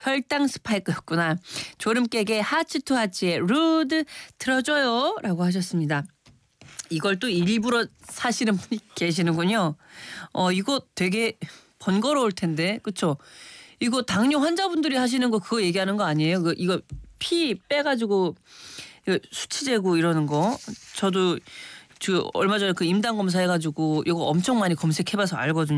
혈당 스파이크였구나. 졸음 깨게 하츠 투 하츠의 루드 틀어줘요 라고 하셨습니다. 이걸 또 일부러 사시는 분이 계시는군요. 이거 되게 번거로울 텐데 그쵸? 이거 당뇨 환자분들이 하시는 거 그거 얘기하는 거 아니에요? 이거 피 빼가지고 수치 재고 이러는 거. 저도 얼마 전에 그 임당 검사 해가지고 이거 엄청 많이 검색해봐서 알거든요.